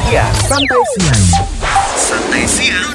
Iya, santai siang. Santai siang.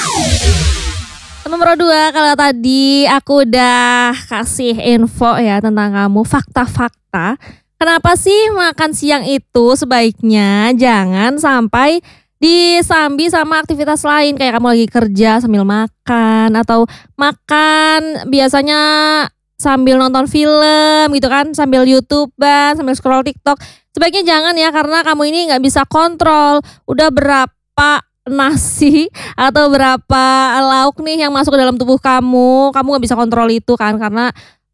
Nomor 2, kalau tadi aku udah kasih info ya tentang kamu, fakta-fakta. Kenapa sih makan siang itu sebaiknya jangan sampai disambi sama aktivitas lain. Kayak kamu lagi kerja sambil makan, atau makan biasanya sambil nonton film gitu kan, sambil YouTuber, sambil scroll TikTok. Sebaiknya jangan ya, karena kamu ini nggak bisa kontrol udah berapa nasi atau berapa lauk nih yang masuk ke dalam tubuh kamu nggak bisa kontrol itu kan, karena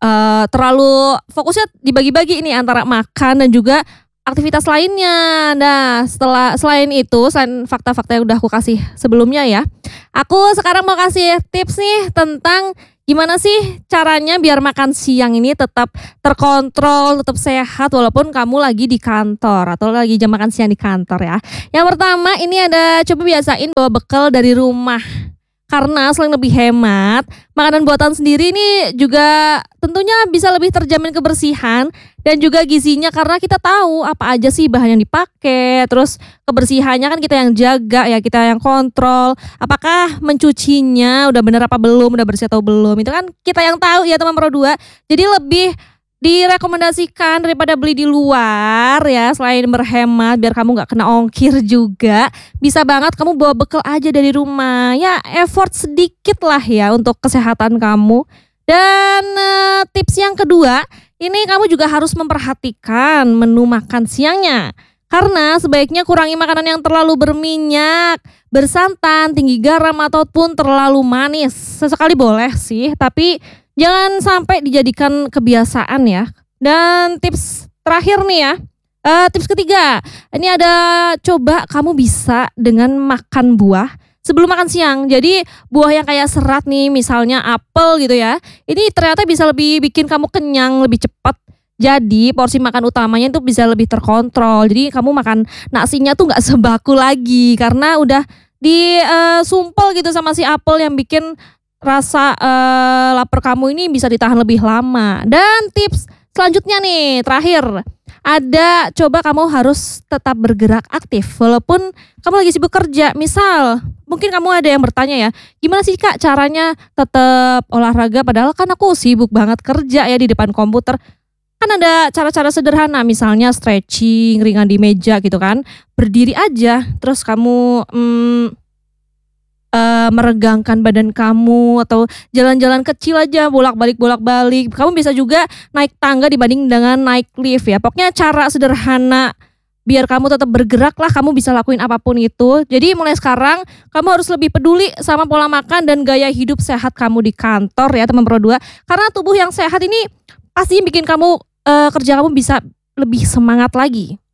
terlalu fokusnya dibagi-bagi ini antara makan dan juga aktivitas lainnya. Nah, selain itu, selain fakta-fakta yang udah aku kasih sebelumnya ya, aku sekarang mau kasih tips nih tentang gimana sih caranya biar makan siang ini tetap terkontrol, tetap sehat walaupun kamu lagi di kantor atau lagi jam makan siang di kantor ya. Yang pertama ini ada, coba biasain bawa bekal dari rumah. Karena selain lebih hemat, makanan buatan sendiri ini juga tentunya bisa lebih terjamin kebersihan dan juga gizinya, karena kita tahu apa aja sih bahan yang dipakai. Terus kebersihannya kan kita yang jaga ya, kita yang kontrol. Apakah mencucinya udah bener apa belum, udah bersih atau belum, itu kan kita yang tahu ya teman Pro 2. Jadi lebih direkomendasikan daripada beli di luar ya, selain berhemat biar kamu nggak kena ongkir juga, bisa banget kamu bawa bekal aja dari rumah. Ya effort sedikit lah ya untuk kesehatan kamu. Dan tips yang kedua, ini kamu juga harus memperhatikan menu makan siangnya. Karena sebaiknya kurangi makanan yang terlalu berminyak, bersantan, tinggi garam ataupun terlalu manis. Sesekali boleh sih, tapi jangan sampai dijadikan kebiasaan ya. Dan tips terakhir nih ya, tips ketiga, ini ada, coba kamu bisa dengan makan buah sebelum makan siang. Jadi buah yang kayak serat nih, misalnya apel gitu ya, ini ternyata bisa lebih bikin kamu kenyang lebih cepat. Jadi porsi makan utamanya itu bisa lebih terkontrol. Jadi kamu makan nasinya tuh nggak sebaku lagi, karena udah disumpel gitu sama si apel yang bikin rasa lapar kamu ini bisa ditahan lebih lama. Dan tips selanjutnya nih, terakhir, ada, coba kamu harus tetap bergerak aktif walaupun kamu lagi sibuk kerja. Misal mungkin kamu ada yang bertanya ya, gimana sih Kak caranya tetap olahraga padahal kan aku sibuk banget kerja ya di depan komputer. Kan ada cara-cara sederhana, misalnya stretching ringan di meja gitu kan, berdiri aja terus kamu meregangkan badan kamu, atau jalan-jalan kecil aja bolak-balik. Kamu bisa juga naik tangga dibanding dengan naik lift ya. Pokoknya cara sederhana biar kamu tetap bergerak lah, kamu bisa lakuin apapun itu. Jadi mulai sekarang kamu harus lebih peduli sama pola makan dan gaya hidup sehat kamu di kantor ya teman Pro 2. Karena tubuh yang sehat ini pasti bikin kamu kerja kamu bisa lebih semangat lagi.